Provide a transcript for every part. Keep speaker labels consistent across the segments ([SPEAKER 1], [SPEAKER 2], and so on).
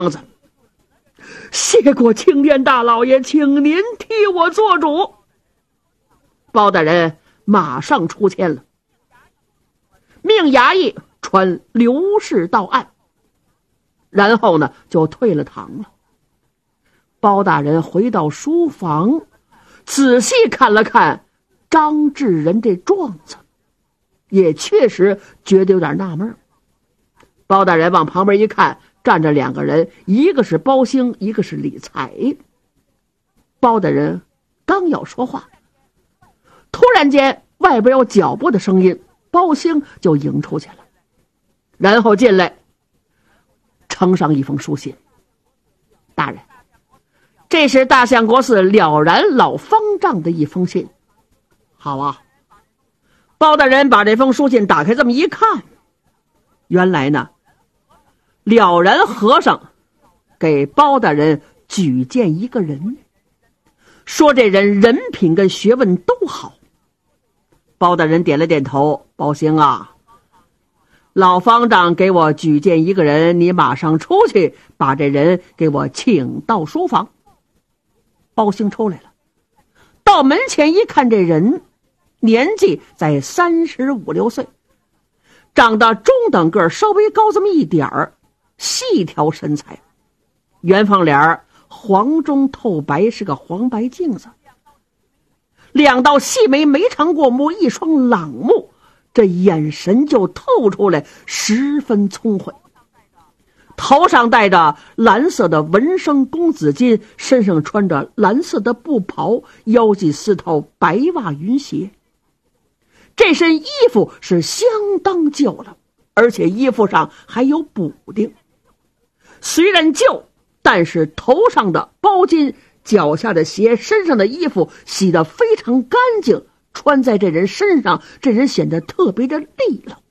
[SPEAKER 1] 子，谢过青天大老爷，请您替我做主。包大人马上出签了，命衙役传刘氏到案，然后呢就退了堂了。包大人回到书房，仔细看了看张志仁这状子，也确实觉得有点纳闷。包大人往旁边一看，站着两个人，一个是包兴，一个是李才。包大人刚要说话，突然间外边有脚步的声音，包兴就迎出去了，然后进来呈上一封书信。大人，这是大相国寺了然老方丈的一封信。好啊。包大人把这封书信打开，这么一看，原来呢，了然和尚给包大人举荐一个人，说这人人品跟学问都好。包大人点了点头，包兴啊，老方丈给我举荐一个人，你马上出去把这人给我请到书房。包兴出来了，到门前一看，这人年纪在35、6岁，长得中等个，稍微高这么一点儿，细条身材，圆方脸，黄中透白，是个黄白镜子，两道细眉眉长过目，一双朗目，这眼神就透出来十分聪慧。头上戴着蓝色的纹生公子巾，身上穿着蓝色的布袍，腰系4套白袜云鞋。这身衣服是相当旧了，而且衣服上还有补丁。虽然旧，但是头上的包巾、脚下的鞋、身上的衣服洗得非常干净，穿在这人身上，这人显得特别的利落。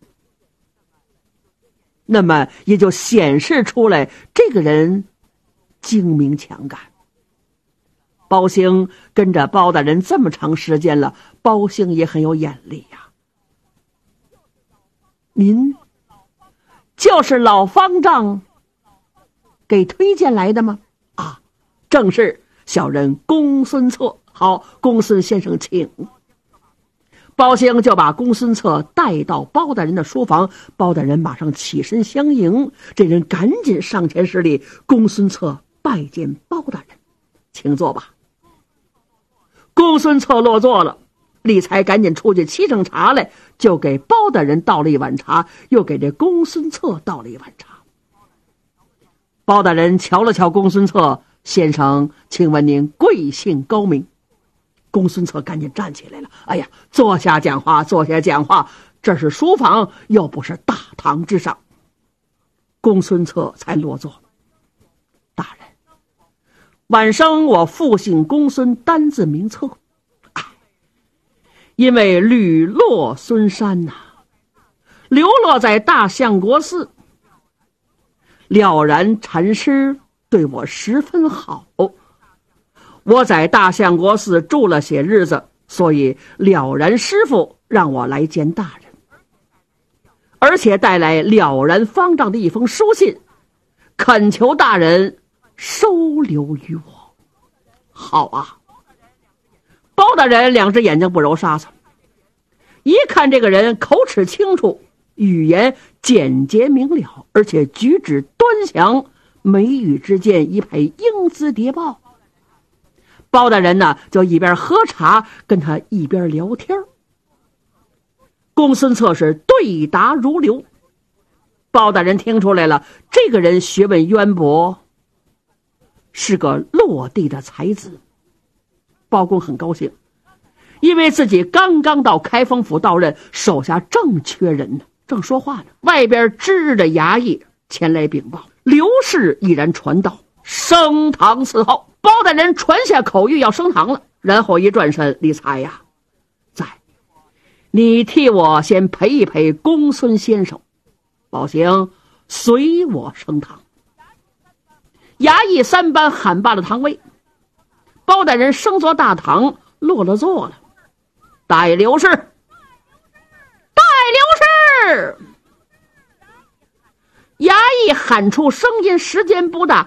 [SPEAKER 1] 那么也就显示出来这个人精明强干。包兴跟着包大人这么长时间了，包兴也很有眼力呀。您就是老方丈给推荐来的吗？啊，正是，小人公孙策。好，公孙先生请。包兴就把公孙策带到包大人的书房，包大人马上起身相迎，这人赶紧上前施礼，公孙策拜见包大人，请坐吧。公孙策落座了，李才赶紧出去沏上茶来，就给包大人倒了一碗茶，又给这公孙策倒了一碗茶。包大人瞧了瞧公孙策，先生，请问您贵姓高明？公孙策赶紧站起来了，哎呀，坐下讲话，坐下讲话，这是书房，又不是大堂之上。公孙策才落座。大人，晚生我父姓公孙，单字名策。因为屡落孙山呐，流落在大相国寺，了然禅师对我十分好，我在大相国寺住了些日子，所以了然师傅让我来见大人，而且带来了然方丈的一封书信，恳求大人收留于我。好啊。包大人两只眼睛不揉沙子，一看这个人口齿清楚，语言简洁明了，而且举止端详，眉宇之间一派英姿谍报。包大人呢就一边喝茶跟他一边聊天。公孙策是对答如流，包大人听出来了，这个人学问渊博，是个落地的才子。包公很高兴，因为自己刚刚到开封府到任，手下正缺人呢，正说话呢，外边值日的衙役前来禀报，刘氏已然传到，升堂伺候。包大人传下口谕要升堂了，然后一转身，李才呀，在，你替我先陪一陪公孙先生，包兴随我升堂。衙役3班喊罢了堂位，包大人升坐大堂，落了座了。带刘氏，带刘氏！衙役喊出声音，时间不大，